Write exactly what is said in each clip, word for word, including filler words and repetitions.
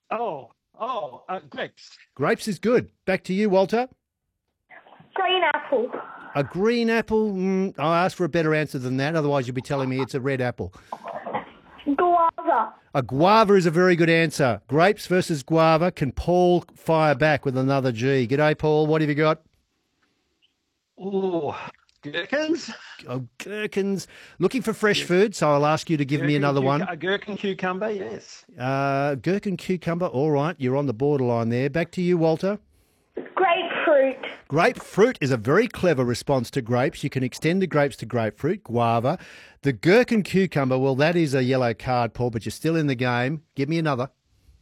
Oh, oh, uh, grapes. Grapes is good. Back to you, Walter. Green apple. A green apple? Mm, I'll ask for a better answer than that. Otherwise, you'll be telling me it's a red apple. Guava. A guava is a very good answer. Grapes versus guava. Can Paul fire back with another G? G'day, Paul. What have you got? Oh, gherkins. Oh, gherkins. Looking for fresh food, so I'll ask you to give me Gherkin another cuc- one. A gherkin cucumber, yes. Uh, gherkin cucumber. All right, you're on the borderline there. Back to you, Walter. Grapefruit. Grapefruit is a very clever response to grapes. You can extend the grapes to grapefruit, guava. The gherkin cucumber, well, that is a yellow card, Paul, but you're still in the game. Give me another.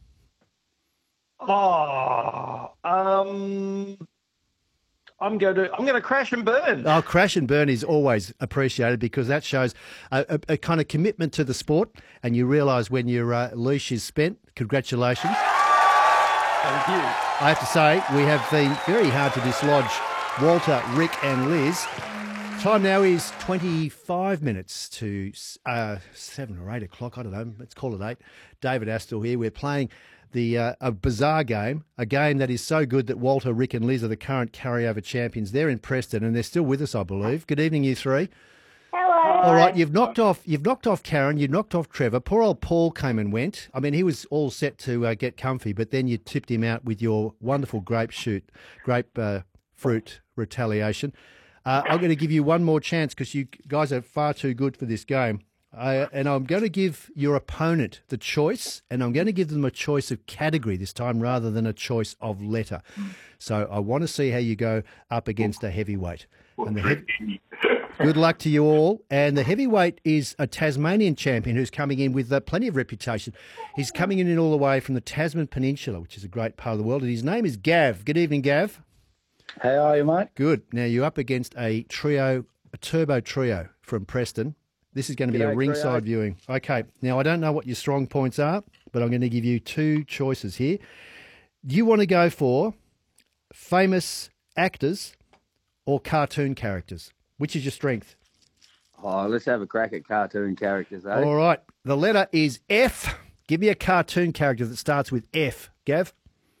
Oh, um, I'm going to I'm going to crash and burn. Oh, crash and burn is always appreciated because that shows a, a, a kind of commitment to the sport, and you realise when your uh, leash is spent. Congratulations. Thank you. I have to say, we have been very hard to dislodge Walter, Rick and Liz. Time now is twenty-five minutes to uh, seven or eight o'clock. I don't know. Let's call it eight. David Astle here. We're playing the uh, a bizarre game, a game that is so good that Walter, Rick and Liz are the current carryover champions. They're in Preston and they're still with us, I believe. Good evening, you three. Hello. All right, you've knocked off. You've knocked off Karen. You've knocked off Trevor. Poor old Paul came and went. I mean, he was all set to uh, get comfy, but then you tipped him out with your wonderful grape shoot, grape uh, fruit retaliation. Uh, I'm going to give you one more chance because you guys are far too good for this game, uh, and I'm going to give your opponent the choice, and I'm going to give them a choice of category this time rather than a choice of letter. So I want to see how you go up against a heavyweight. And the heavy- Good luck to you all. And the heavyweight is a Tasmanian champion who's coming in with uh, plenty of reputation. He's coming in all the way from the Tasman Peninsula, which is a great part of the world. And his name is Gav. Good evening, Gav. How are you, mate? Good. Now, you're up against a trio, a turbo trio from Preston. This is going to be a G'day, ringside trio. viewing. Okay. Now, I don't know what your strong points are, but I'm going to give you two choices here. Do you want to go for famous actors or cartoon characters? Which is your strength? Oh, let's have a crack at cartoon characters, eh? All right. The letter is F. Give me a cartoon character that starts with F. Gav?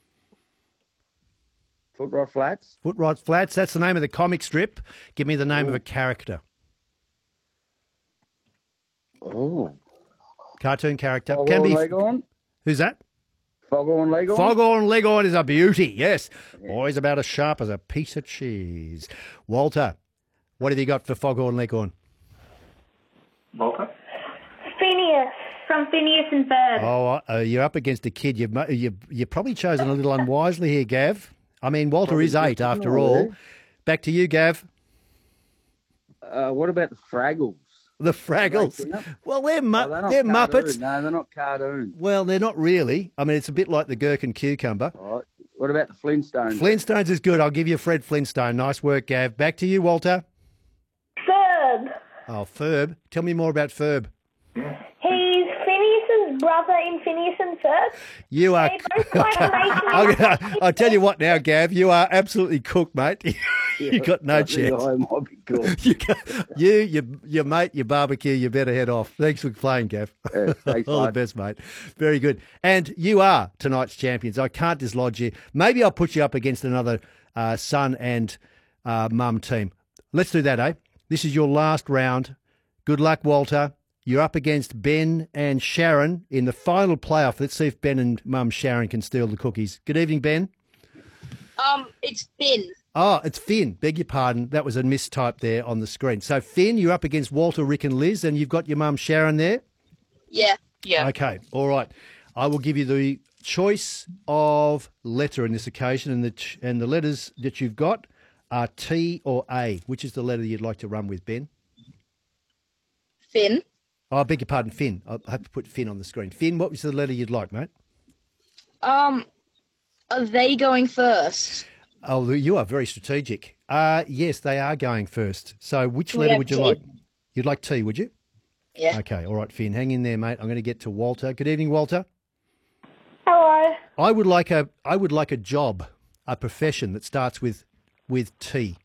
Foot Rot Flats. Foot Rot Flats. That's the name of the comic strip. Give me the name of a character. Oh. Cartoon character. Can Foghorn be. Leghorn. Who's that? Foghorn Leghorn. Foghorn Leghorn is a beauty. Yes. Always about as sharp as a piece of cheese. Walter, what have you got for Foghorn Leghorn? Walter? Phineas from Phineas and Ferb. Oh, uh, you're up against a kid. You've, mo- you've, you've probably chosen a little unwisely here, Gav. I mean, Walter Probably is eight just after not, all. eh? Back to you, Gav. Uh, what about the Fraggles? The Fraggles. They- Well, they're, mu- Oh, they're not they're cartoon. Muppets. No, they're not cartoon. Well, they're not really. I mean, it's a bit like the gherkin cucumber. All right. What about the Flintstones? Flintstones is good. I'll give you Fred Flintstone. Nice work, Gav. Back to you, Walter. Ferb. Oh, Ferb. Tell me more about Ferb. He's Phineas's brother in Phineas and Ferb. You are. They both kind of I'll, racing. I'll tell you what now, Gav. You are absolutely cooked, mate. you got no I think chance. I might be cool. You, got- you, your, your mate, your barbecue, you better head off. Thanks for playing, Gav. Yeah, thanks, All the mate. best, mate. Very good. And you are tonight's champions. I can't dislodge you. Maybe I'll put you up against another uh, son and uh, mum team. Let's do that, eh? This is your last round. Good luck, Walter. You're up against Ben and Sharon in the final playoff. Let's see if Ben and mum Sharon can steal the cookies. Good evening, Ben. Um, it's Finn. Oh, it's Finn. Beg your pardon. That was a mistype there on the screen. So, Finn, you're up against Walter, Rick and Liz, and you've got your mum Sharon there? Yeah. Yeah. Okay. All right. I will give you the choice of letter in this occasion, and the, ch- and the letters that you've got are T or A. Which is the letter you'd like to run with, Ben? Finn. Oh, I beg your pardon, Finn. I have to put Finn on the screen. Finn, what was the letter you'd like, mate? Um, are they going first? Oh, you are very strategic. Uh, yes, they are going first. So which We letter have would you T. like? You'd like T, would you? Yeah. Okay, all right, Finn, hang in there, mate. I'm going to get to Walter. Good evening, Walter. Hello. I would like a I would like a job, a profession that starts with with T.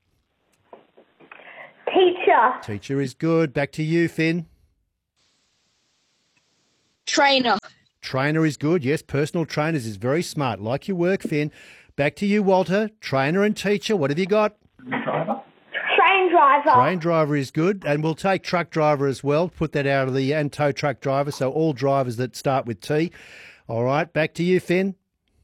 Teacher. Teacher is good. Back to you, Finn. Trainer. Trainer is good. Yes, personal trainers is very smart. Like your work, Finn. Back to you, Walter. Trainer and teacher. What have you got? Driver. Train driver. Train driver is good. And we'll take truck driver as well. Put that out of the, and tow truck driver. So all drivers that start with T. All right. Back to you, Finn.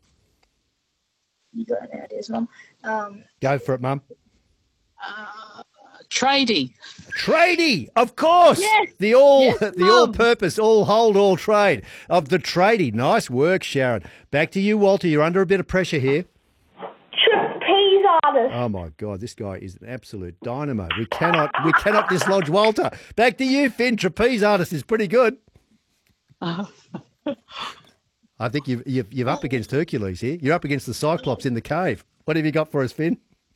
You got any ideas, Mum? Um, Go for it, Mum. Uh, tradie. Tradie, of course. Yes. The all, Yes, the Mum. all-purpose, all hold, all trade of the tradie. Nice work, Sharon. Back to you, Walter. You're under a bit of pressure here. Trapeze artist. Oh my God, this guy is an absolute dynamo. We cannot, we cannot dislodge Walter. Back to you, Finn. Trapeze artist is pretty good. I think you've, you've you're up against Hercules here. You're up against the Cyclops in the cave. What have you got for us, Finn?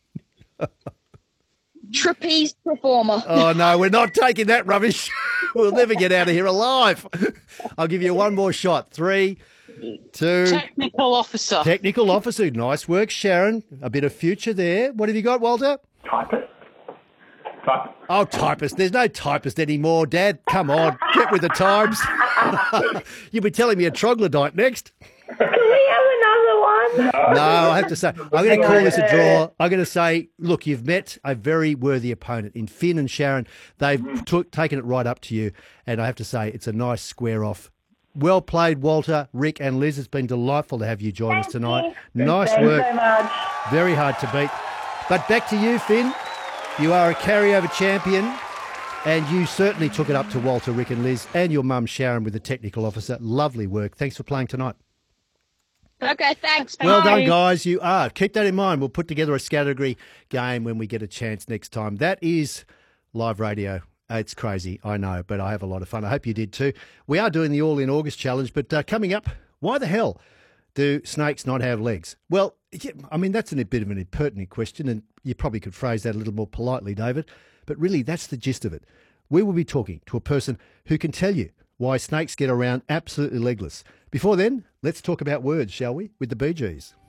Trapeze performer. Oh no, we're not taking that rubbish. We'll never get out of here alive. I'll give you one more shot. Three, two. Technical officer. Technical officer. Nice work, Sharon. A bit of future there. What have you got, Walter? Typist. Typist. Oh, typist. There's no typist anymore, Dad. Come on, get with the times. You'll be telling me a troglodyte next. Can we have another one? No, I have to say, I'm going to call this a draw. I'm going to say, look, you've met a very worthy opponent in Finn and Sharon. They've took, taken it right up to you, and I have to say, it's a nice square off. Well played, Walter, Rick, and Liz. It's been delightful to have you join us Thank tonight. you. Nice Thanks work. so much. Very hard to beat. But back to you, Finn. You are a carryover champion, and you certainly took it up to Walter, Rick, and Liz, and your mum, Sharon, with the technical officer. Lovely work. Thanks for playing tonight. Okay, thanks. Well Bye. done, guys. You are. Keep that in mind. We'll put together a category game when we get a chance next time. That is live radio. It's crazy, I know, but I have a lot of fun. I hope you did too. We are doing the All In August challenge, but uh, coming up, why the hell do snakes not have legs? Well, yeah, I mean, that's a bit of an impertinent question, and you probably could phrase that a little more politely, David, but really that's the gist of it. We will be talking to a person who can tell you why snakes get around absolutely legless. Before then, let's talk about words, shall we, with the Bee Gees.